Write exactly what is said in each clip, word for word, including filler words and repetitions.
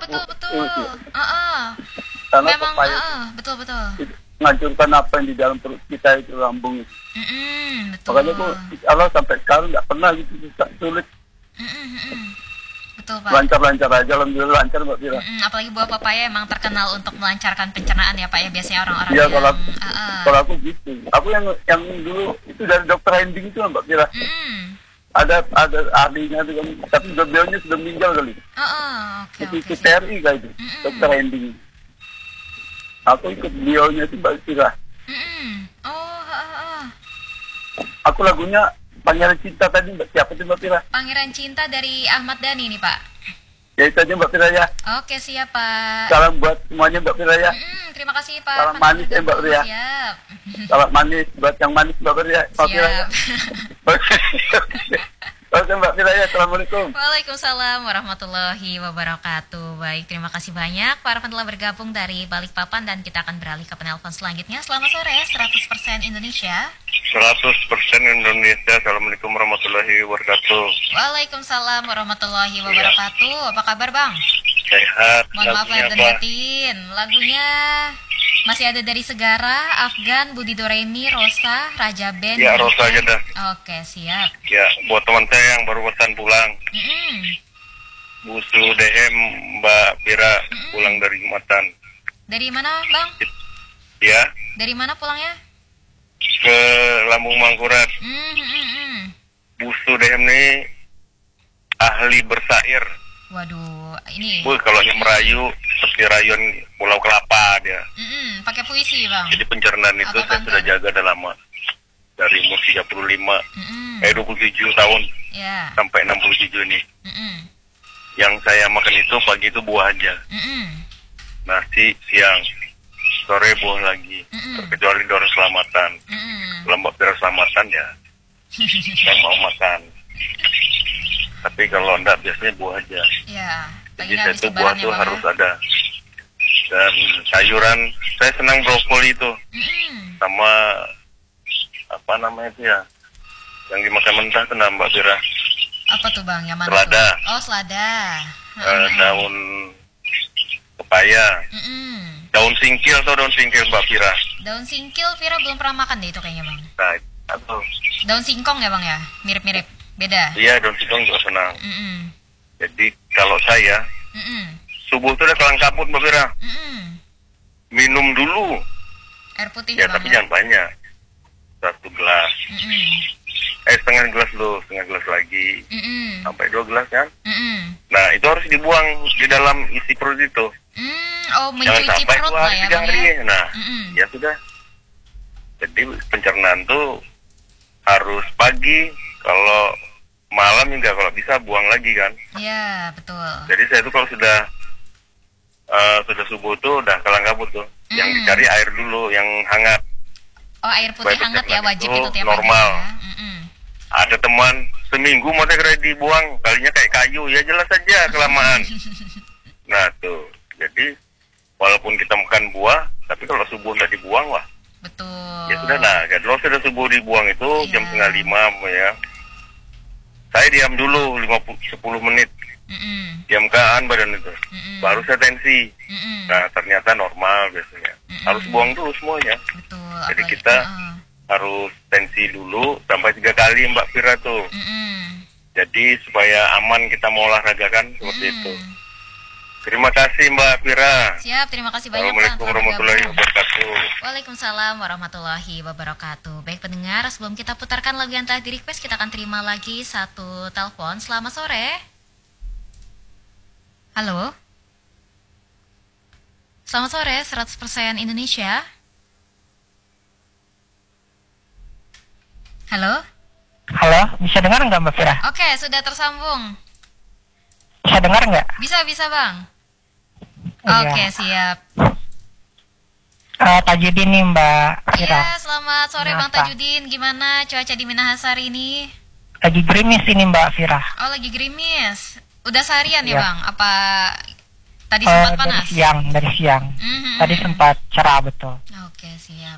betul aku betul. itu. Heeh. Karena Memang papaya heeh, betul betul. itu menghancurkan apa yang di dalam perut kita itu lambung. Mm-mm, betul. Makanya aku Allah sampai sekarang nggak pernah gitu susah, sulit. Mm-mm, mm-mm. Betul, Pak. Lancar-lancar aja, alhamdulillah lancar Mbak Fira. Mm-mm, apalagi buah papaya emang terkenal untuk melancarkan pencernaan ya, Pak ya. Biasanya orang-orang Iya yang kalau heeh. kalau aku gitu. Aku yang yang dulu itu dari dokter Hending itu Mbak Fira. Mm-mm. Ada ada ahlinya tuh kan, tapi beliaunya sudah meninggal kali. Heeh, oke Itu oke. itu T siap. R I kayak itu, Mm-mm. dokter Hending. Aku ikut beliaunya itu Mbak Fira. Mm-mm. Oh, heeh, heeh. Aku lagunya Pangeran Cinta tadi Mbak, siapa sih Mbak Fira? Pangeran Cinta dari Ahmad Dhani nih, Pak. Ya itu aja Mbak Fira ya. Oke, siap, Pak. Salam buat semuanya Mbak Fira ya. Mm-mm, terima kasih, Pak. Salam Pantas manis ya, Mbak bergabung. Ria. Siap. Salam manis buat yang manis Mbak Fira ya. Mbak Fira ya. Siap. Oke. Oke Mbak Fira ya. Assalamualaikum. Waalaikumsalam warahmatullahi wabarakatuh. Baik, terima kasih banyak para telah bergabung dari Balikpapan dan kita akan beralih ke penelpon selanjutnya. Selamat sore, seratus persen Indonesia. seratus persen Indonesia. Assalamualaikum warahmatullahi wabarakatuh. Waalaikumsalam warahmatullahi wabarakatuh. Apa kabar, Bang? Sehat. Mohon maaf Lagunya lahir dan apa? batin. Lagunya masih ada dari Segara, Afgan, Budi Doremi, Rosa, Raja Ben. Ya, Rosa aja dah. Oke, siap. Ya, buat teman saya yang baru pesan pulang. Mm-mm. Busu D M Mbak Fira pulang dari Jumatan. Dari mana, Bang? Ya, Dari mana pulangnya? ke Lambung Mangkurat. Mm, mm, mm, mm. Busu D M ini ahli bersair. Waduh, ini. Bu, kalau yang merayu seperti rayuan Pulau Kelapa dia. Mm-mm, pakai puisi, Bang. Jadi pencernaan itu Apa saya pantun? sudah jaga udah lama. Dari umur tiga puluh lima, Mm-mm. eh dua puluh tujuh tahun Ya. sampai enam puluh tujuh ini. Mm-mm. Yang saya makan itu pagi itu buah aja. Mm-mm. Nasi siang, sore buah lagi. Mm-mm. Terkecuali dorong selamatan. Mm-mm. Kalau Mbak Fira selamatan ya, saya mau makan. Tapi kalau enggak biasanya buah aja. Ya. Jadi Lagi saya habis tuh buah lebaran ya, tuh Bang, harus ya? ada. Dan sayuran, saya senang brokoli itu. Mm-mm. Sama, apa namanya itu ya, yang dimakan mentah tuh nah Mbak Fira. Apa tuh, Bang? Yang mana Selada. tuh? Oh, selada. Eh, Mm-mm. daun pepaya. Mm-mm. Daun singkil atau daun singkil Mbak Fira. Daun singkil, Vira belum pernah makan deh itu kayaknya, Bang. Nah, atau Daun singkong ya, Bang ya? Mirip-mirip. Beda. iya daun singkong juga senang. Mm-mm. Jadi kalau saya Mm-mm. subuh itu udah kelang kabut Mbak Fira. Mm-mm. Minum dulu. Air putih Ya ya, Bang tapi ya? jangan banyak. Satu gelas. Mm-mm. Eh setengah gelas dulu, setengah gelas lagi. Mm-mm. Sampai dua gelas kan. Mm-mm. Nah itu harus dibuang di dalam isi perut itu. Mm, oh, Jangan mencuci sampai perut dua lah hari ya, tiga Bang hari. ya? Nah Mm-mm. ya sudah. Jadi pencernaan tuh harus pagi. Kalau malam juga kalau bisa buang lagi kan. Iya, betul. Jadi saya tuh kalau sudah eh, sudah subuh tuh udah kelang kabut tuh. Yang Mm. dicari air dulu yang hangat. Oh, air putih Supaya hangat ya, pencernaan wajib itu itu tiap normal. pagi ya? Mm-mm. Ada teman seminggu mau kira dibuang, kalinya kayak kayu ya jelas saja kelamaan. Nah tuh, jadi walaupun kita makan buah, tapi kalau subuh nggak dibuang wah, Betul. ya sudah nah. Kalau sudah subuh dibuang itu Iya. jam setengah lima ya. Saya diam dulu lima puluh sepuluh menit, Mm-mm. diamkan badan itu, Mm-mm. baru saya tensi. Mm-mm. Nah ternyata normal biasanya. Mm-mm. Harus buang dulu semuanya. Betul. Jadi apalagi- kita Heeh. harus tensi dulu sampai tiga kali Mbak Fira tuh. Mm-mm. Jadi supaya aman kita mau olahraga kan seperti Mm-mm. itu. Terima kasih Mbak Fira. Siap, terima kasih banyak, Bang. Assalamualaikum telah warahmatullahi bergabung. wabarakatuh. Waalaikumsalam warahmatullahi wabarakatuh. Baik pendengar, sebelum kita putarkan lagu yang telah di request, kita akan terima lagi satu telepon. Selamat sore. Halo. Selamat sore, seratus persen Indonesia. Halo. Halo, bisa dengar nggak Mbak Fira? Oke, sudah tersambung. Bisa dengar nggak? Bisa, bisa, Bang. Iya. Oke, siap. Eh, Tajudin nih Mbak Fira. Iya, selamat sore Bang Kenapa? Tajudin. Gimana cuaca di Minahasa hari ini? Lagi gerimis ini Mbak Fira. Oh, lagi gerimis. Udah seharian ya, Iya. Bang? Apa tadi Eh, sempat dari panas? siang, dari siang. Mhm, Tadi mhm. sempat cerah betul. Oke, siap.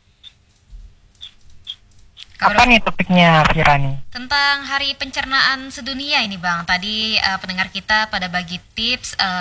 Apa Kabar nih topiknya Fira nih? tentang Hari Pencernaan Sedunia ini, Bang. Tadi eh, pendengar kita pada bagi tips eh,